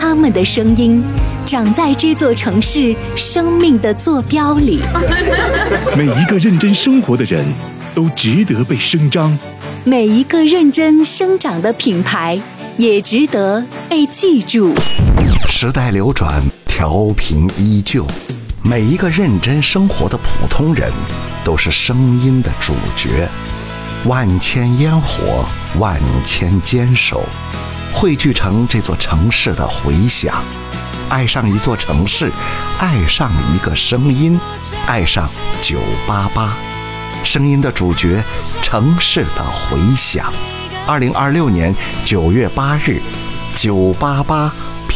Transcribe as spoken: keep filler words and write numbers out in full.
他们的声音，长在这座城市生命的坐标里。 每一个认真生活的人都值得被声张， 每一个认真生长的品牌也值得被记住。 时代流转，调频依旧，每一个认真生活的普通人都是声音的主角。万千烟火，万千坚守，汇聚成这座城市的回响。爱上一座城市，爱上一个声音，爱上九八八，声音的主角，城市的回响。二零二六年九月八日，九八八